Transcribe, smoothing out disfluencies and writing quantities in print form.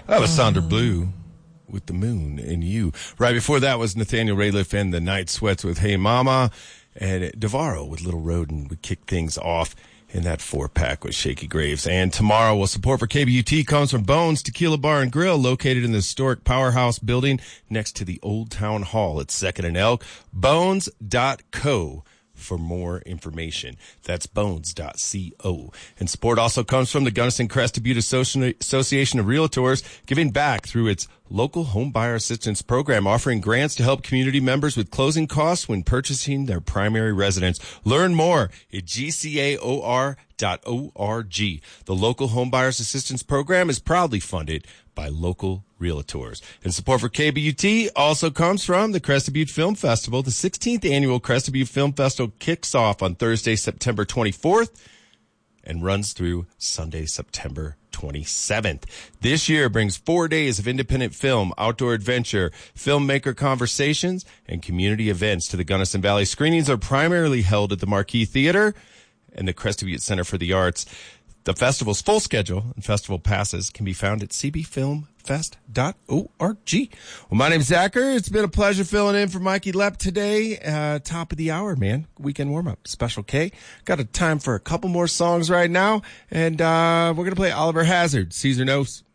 That was Sandra Blue with The Moon and You. Right before that was Nathaniel Rateliff and the Night Sweats with Hey Mama. And Devarro with Little Rodin would kick things off in that 4-pack with Shaky Graves. And tomorrow, support for KBUT comes from Bones Tequila Bar and Grill, located in the historic Powerhouse building next to the Old Town Hall at 2nd and Elk. Bones.co for more information. That's bones.co. And support also comes from the Gunnison Crested Butte Association of Realtors, giving back through its local home buyer assistance program, offering grants to help community members with closing costs when purchasing their primary residence. Learn more at gcaor.org. The local home buyers assistance program is proudly funded by local realtors. And support for KBUT also comes from the Crested Butte Film Festival. The 16th annual Crested Butte Film Festival kicks off on Thursday, September 24th and runs through Sunday, September 27th. This year brings 4 days of independent film, outdoor adventure, filmmaker conversations, and community events to the Gunnison Valley. Screenings are primarily held at the Marquee Theater and the Crested Butte Center for the Arts. The festival's full schedule and festival passes can be found at cbfilmfest.org. Well, my name's Zachary. It's been a pleasure filling in for Mikey Lepp today. Top of the hour, man. Weekend warm-up. Special K. Got a time for a couple more songs right now. And we're going to play Oliver Hazard, Caesar Knows.